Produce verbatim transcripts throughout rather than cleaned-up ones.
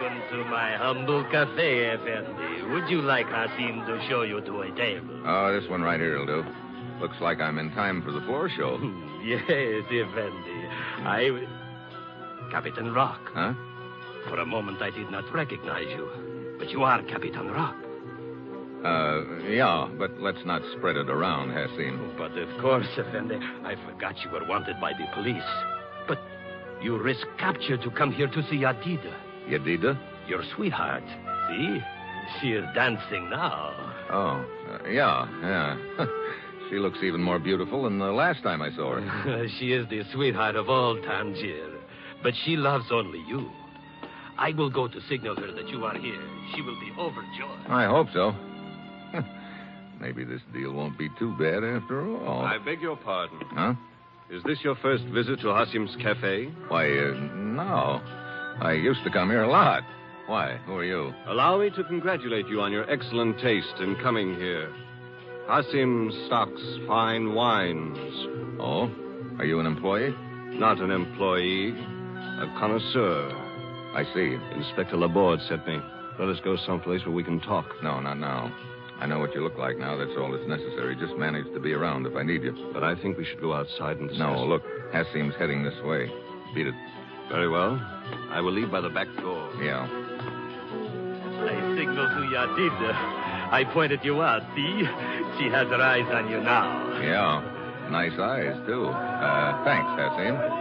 Welcome to my humble cafe, Effendi. Would you like Hasim to show you to a table? Oh, this one right here will do. Looks like I'm in time for the floor show. Yes, Effendi. I... Captain Rock. Huh? For a moment, I did not recognize you. But you are Captain Rock. Uh, yeah, but let's not spread it around, Hasim. But of course, Effendi, I forgot you were wanted by the police. But you risk capture to come here to see Yadida. Yadida? Your sweetheart. See? She is dancing now. Oh, uh, yeah, yeah. She looks even more beautiful than the last time I saw her. She is the sweetheart of all Tangier. But she loves only you. I will go to signal her that you are here. She will be overjoyed. I hope so. Maybe this deal won't be too bad after all. I beg your pardon. Huh? Is this your first visit to Hasim's Cafe? Why, uh, no. I used to come here a lot. Why? Who are you? Allow me to congratulate you on your excellent taste in coming here. Hasim stocks fine wines. Oh? Are you an employee? Not an employee, a connoisseur. I see. Inspector Laborde sent me. Let us go someplace where we can talk. No, not now. I know what you look like now. That's all that's necessary. Just manage to be around if I need you. But I think we should go outside and discuss. No, look. Hasim's heading this way. Beat it. Very well. I will leave by the back door. Yeah. I signal to Yadida. I pointed you out, see? She has her eyes on you now. Yeah. Nice eyes, too. Uh, thanks, Hasim.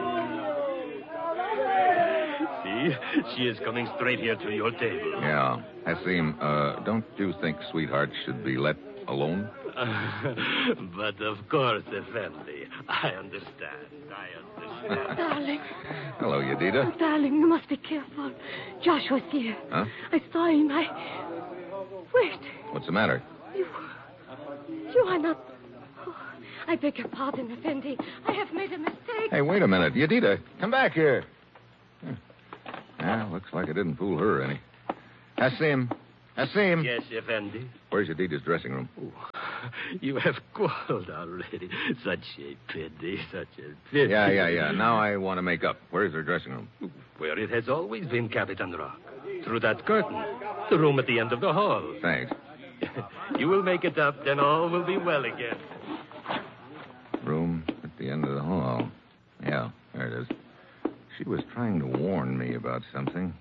See? She is coming straight here to your table. Yeah. Hasim, uh, don't you think sweetheart should be let alone? Uh, but of course, Effendi. I understand. I understand. Darling. Hello, Yadida. Oh, darling, you must be careful. Joshua's here. Huh? I saw him. I... Wait. What's the matter? You... You are not... Oh, I beg your pardon, Effendi. I have made a mistake. Hey, wait a minute. Yadida, come back here. Yeah, looks like I didn't fool her any. Hasim. Hasim. Yes, Effendi. Where's Yadida's dressing room? Oh, you have quarreled already. Such a pity, such a pity. Yeah, yeah, yeah. Now I want to make up. Where's her dressing room? Where it has always been, Captain Rock. Through that curtain. The room at the end of the hall. Thanks. You will make it up, then all will be well again. Room at the end of the hall. Yeah, there it is. She was trying to warn me about something.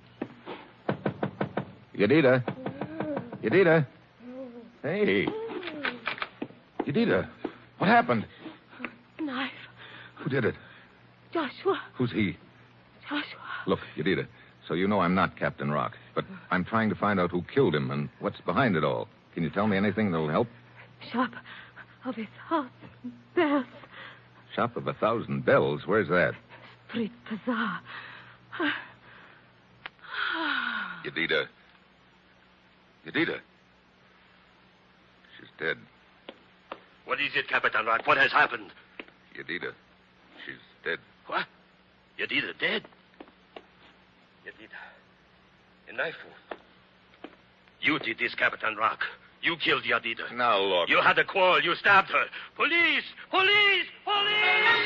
Yadida. Yadida. Hey. Yadida. What happened? Knife. Who did it? Joshua. Who's he? Joshua. Look, Yadida, so you know I'm not Captain Rock, but I'm trying to find out who killed him and what's behind it all. Can you tell me anything that'll help? Shop of his house. Bells. Shop of a Thousand Bells? Where's that? Street Bazaar. Yadida. Yadida. She's dead. What is it, Captain Rock? What has happened? Yadida. She's dead. What? Yadida dead? Yadida. A knife wound. You did this, Captain Rock. You killed Yadida. Now, look. You had a quarrel. You stabbed her. Police! Police! Police!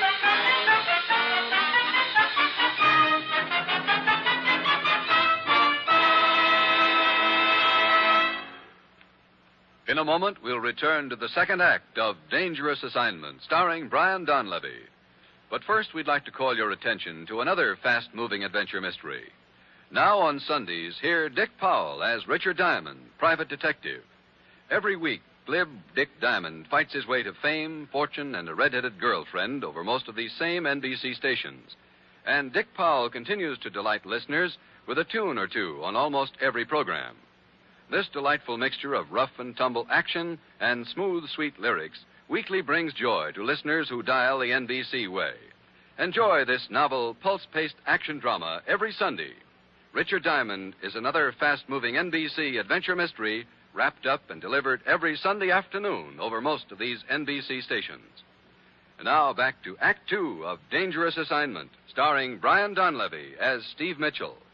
In a moment, we'll return to the second act of Dangerous Assignment, starring Brian Donlevy. But first, we'd like to call your attention to another fast-moving adventure mystery. Now on Sundays, hear Dick Powell as Richard Diamond, private detective. Every week, glib Dick Diamond fights his way to fame, fortune, and a red-headed girlfriend over most of these same N B C stations. And Dick Powell continues to delight listeners with a tune or two on almost every program. This delightful mixture of rough and tumble action and smooth, sweet lyrics weekly brings joy to listeners who dial the N B C way. Enjoy this novel, pulse-paced action drama every Sunday. Richard Diamond is another fast-moving N B C adventure mystery wrapped up and delivered every Sunday afternoon over most of these N B C stations. And now back to Act Two of Dangerous Assignment, starring Brian Donlevy as Steve Mitchell.